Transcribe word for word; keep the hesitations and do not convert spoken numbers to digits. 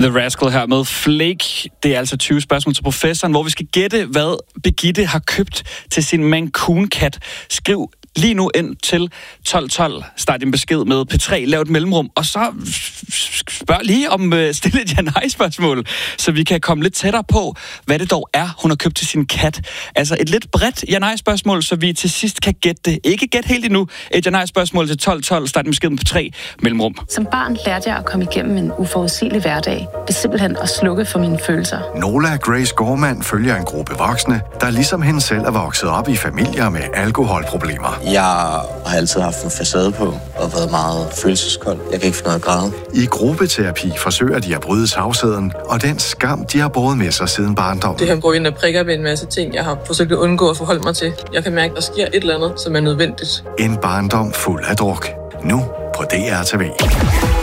The Rascal her med Flake. Det er altså tyve spørgsmål til professoren, hvor vi skal gætte, hvad Birgitte har købt til sin Maine Coon-kat. Skriv lige nu ind til tolv tolv. Start din besked med P tre, lav et mellemrum, og så spørg lige om uh, stille et ja-nej-spørgsmål, så vi kan komme lidt tættere på, hvad det dog er, hun har købt til sin kat. Altså et lidt bredt ja-nej-spørgsmål, så vi til sidst kan gætte det. Ikke gætte helt endnu. Et ja-nej-spørgsmål til tolv tolv. Start din besked med P tre, mellemrum. Som barn lærte jeg at komme igennem en uforudsigelig hverdag. Det er simpelthen at slukke for mine følelser. Nola Grace Gorman følger en gruppe voksne, der ligesom hende selv er vokset op i familier med alkoholproblemer. Jeg har altid haft en facade på og været meget følelseskold. Jeg kan ikke finde noget at græde. I gruppeterapi forsøger de at bryde tavsheden og den skam, de har båret med sig siden barndommen. Det her går ind og prikker ved en masse ting, jeg har forsøgt at undgå at forholde mig til. Jeg kan mærke, at der sker et eller andet, som er nødvendigt. En barndom fuld af druk. Nu på D R T V.